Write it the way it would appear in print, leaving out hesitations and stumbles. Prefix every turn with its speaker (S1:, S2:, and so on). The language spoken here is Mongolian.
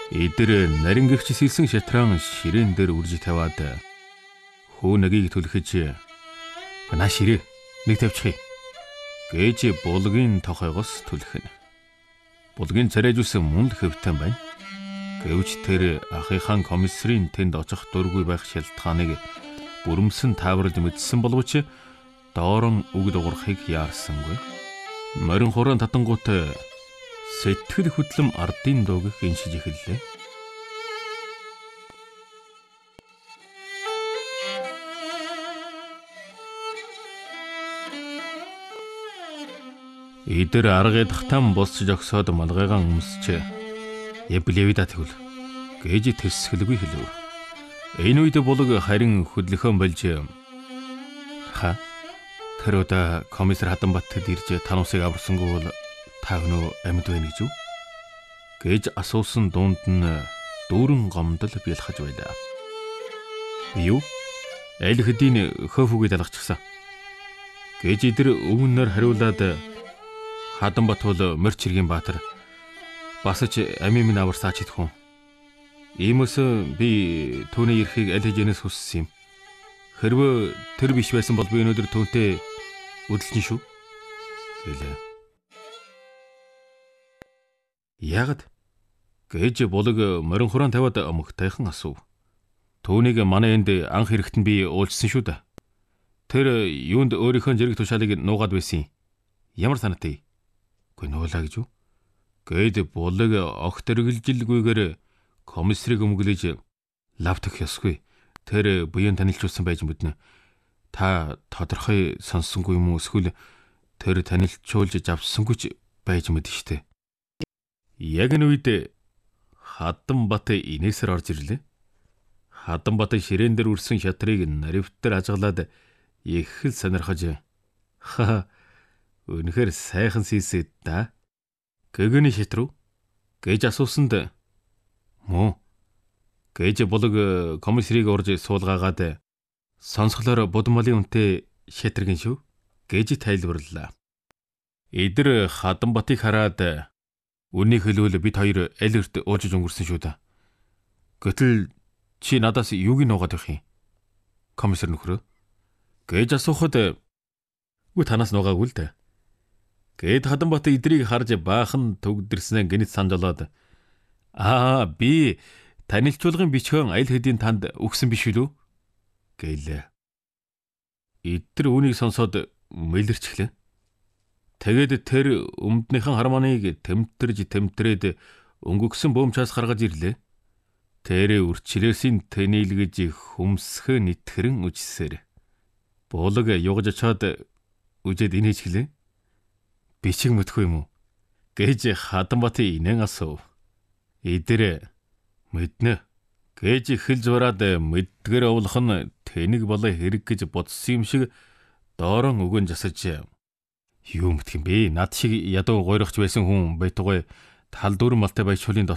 S1: Эдгээр нарингэгч сэлсэн шатран ширээн дээр үрж тавиад хөө нэгийг түлхэж "На ширээ нэг тавьчихъя" гэж булгийн тохойгоос түлхэнэ. Булгийн царайжуулсан мөн л хөвтөн байна. Гэвч тэр ахыхаан комиссарын тэнд очих дургүй байх шалтгааныг бүрэмсэн тааварлж мэдсэн боловч доорон үг дуурахыг яарсангүй. Морин хураан татангуут сэтгэл хөдлөм ардын дууг гиншиж эхэллээ. Эдэр арга ядахтан босч жогсоод малгайгаан өмсч "Яблевида тэгвэл" гэж тэсгэлгүй хэлв. Энэ үед булг харин хөдлөхөн болж "Ха, тэр удаа комиссар Хаданбаттад ирж тануусыг аварсангүй бол та өнөө амьд байна гэж үү?" гэж асуусан дунд нь дүүрэн гомдол бэлхаж байлаа. "Юу? Аль хэдийн хөөфүгээ далгачихсан" гэж эдэр өвнөр хариулаад Хаданбат бол морч хэргийн баатар. Бас ч амийн минь аварсаач идэх хүн. Иймээс би түүний эрхийг аль хэзээс хүссэн юм. Хэрвээ тэр биш байсан бол би өнөөдөр түүнтэй үдэлчин шүү гэлээ. "Ягд?" гэж булг морин хураан тавиад мөхтайхан асуув. "Түүнийг манай энд анх ирэхэд нь би уулзсан шүү дээ. Тэр юунд өөрийнхөө зэрэг тушаалыг нуугаад байсан юм. Ямар санаатай?" "Гүй нуулаа гэж үү?" гэд булг огт эргэлжилгүйгээр комиссарыг өмглөж "Лавтах ёсгүй. Тэр буян танилцуулсан байж мэднэ. Та тодорхой сонссонгүй юм уу? Эсвэл тэр танилцуулж авсангүй ч байж мэднэ штэ." Яг энэ үед Хаданбат инээсээр орж ирлээ. Хаданбат ширээн дээр үрсэн шатрыг наривтар ажиглаад их л сонирхож "Ха, үнэхээр сайхан сийсэд да. Гэгэний шатруу?" гэж асуусанд "Мөн" гэж булг комиссарыг урж суулгаагаад "Сонсголоор будмалын үнэтэй шатрын шүү" гэж тайлбарлаа. Эдэр Хаданбатыг хараад "Үнийг хэлвэл бид хоёр аль эрт уужиж өнгөрсөн шүү дээ. Гэтэл чи надаас юуг нуугаад байх юм? Комиссар нөхрөө" гэж асуухад "Үгүй танаас нуугаагүй л дээ" гэд Хаданбат эдрийг харж баахан төгдөрснээ гинэт санаж олоод би танилцуулгын бичгэн аль хэдийн танд өгсөн биш үү?" гэлээ. Эдгээр үүнийг сонсоод мэлэрчглээ. Тэгээд тэр өмднийхэн харманыг тэмтрээд өнгөгсөн бөөмчаас гаргаж ирлээ. Тэр үрчлээсийн тэнэлгэж хөмсгөө нэтгэрэн үжсээр булг югаж очоод үжээд инээжглээ. "Бичиг мэдхгүй юм уу?" гэж Хаданбат инээн асуув. Эдэр "Мэднэ" гэж эхэлж бараад мэддгэр овлох нь тэнэг болоо хэрэг гэж бодсон юм шиг доорон өгөн засаж "Юу мэдх юм бэ? Над шиг ядуу гойрогч байсан хүн байтугай талдүрэн малтай баячуулын